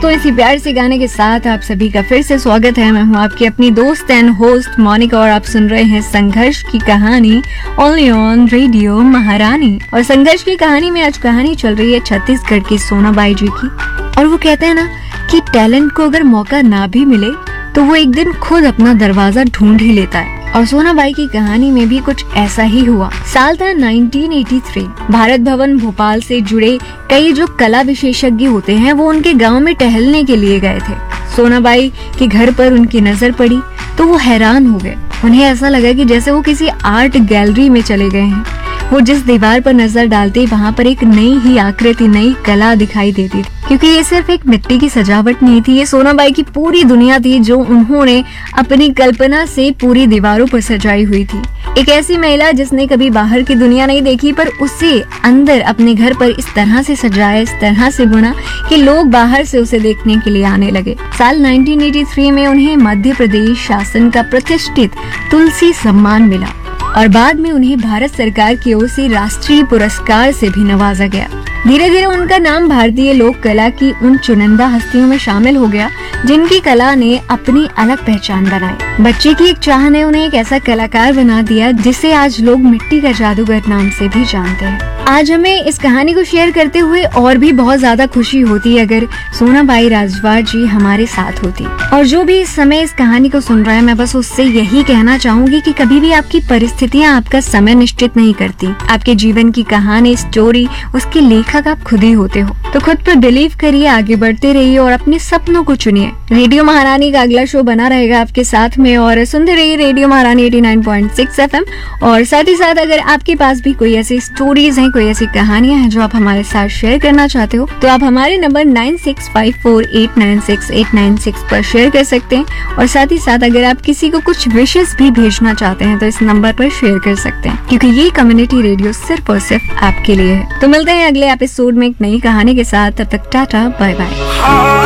दोस्तों, इसी प्यार से गाने के साथ आप सभी का फिर से स्वागत है। मैं हूँ आपकी अपनी दोस्त एंड होस्ट मोनिका और आप सुन रहे हैं संघर्ष की कहानी ओनली ऑन रेडियो महारानी। और संघर्ष की कहानी में आज कहानी चल रही है छत्तीसगढ़ की सोनाबाई जी की। और वो कहते हैं ना कि टैलेंट को अगर मौका ना भी मिले तो वो एक दिन खुद अपना दरवाजा ढूंढ ही लेता है। और सोनाबाई की कहानी में भी कुछ ऐसा ही हुआ। साल था 1983। भारत भवन भोपाल से जुड़े कई जो कला विशेषज्ञ होते हैं वो उनके गांव में टहलने के लिए गए थे। सोनाबाई के घर पर उनकी नजर पड़ी तो वो हैरान हो गए। उन्हें ऐसा लगा कि जैसे वो किसी आर्ट गैलरी में चले गए हैं। वो जिस दीवार पर नजर डालते वहाँ पर एक नई ही आकृति, नई कला दिखाई देती थी। क्योंकि ये सिर्फ एक मिट्टी की सजावट नहीं थी, ये सोनाबाई की पूरी दुनिया थी जो उन्होंने अपनी कल्पना से पूरी दीवारों पर सजाई हुई थी। एक ऐसी महिला जिसने कभी बाहर की दुनिया नहीं देखी पर उसे अंदर अपने घर पर इस तरह से सजाया, इस तरह से बुना कि लोग बाहर से उसे देखने के लिए आने लगे। साल 1983 में उन्हें मध्य प्रदेश शासन का प्रतिष्ठित तुलसी सम्मान मिला और बाद में उन्हें भारत सरकार की ओर से राष्ट्रीय पुरस्कार से भी नवाजा गया। धीरे धीरे उनका नाम भारतीय लोक कला की उन चुनिंदा हस्तियों में शामिल हो गया जिनकी कला ने अपनी अलग पहचान बनाई। बच्चे की एक चाह ने उन्हें एक ऐसा कलाकार बना दिया जिसे आज लोग मिट्टी का जादूगर नाम से भी जानते हैं। आज हमें इस कहानी को शेयर करते हुए और भी बहुत ज्यादा खुशी होती अगर सोनाबाई राजवाड़ जी हमारे साथ होती। और जो भी इस समय इस कहानी को सुन रहा है, मैं बस उससे यही कहना चाहूंगी कि कभी भी आपकी परिस्थितियां आपका समय निश्चित नहीं करती। आपके जीवन की कहानी, स्टोरी, उसके लेखक आप खुद ही होते हो। तो खुद पर बिलीव करिए, आगे बढ़ते रहिए और अपने सपनों को चुनिए। रेडियो महारानी का अगला शो बना रहेगा आपके साथ में और सुनते रहिए रेडियो महारानी 89.6 FM। और साथ ही साथ अगर आपके पास भी कोई ऐसी स्टोरीज हैं, कोई ऐसी कहानियां हैं जो आप हमारे साथ शेयर करना चाहते हो तो आप हमारे नंबर 9654896896 पर शेयर कर सकते हैं। और साथ ही साथ अगर आप किसी को कुछ विशेष भी भेजना चाहते हैं तो इस नंबर पर शेयर कर सकते हैं, क्योंकि ये कम्युनिटी रेडियो सिर्फ और सिर्फ आपके लिए है। तो मिलते हैं अगले एपिसोड में एक नई कहानी के साथ। तब तक टाटा, बाय बाय।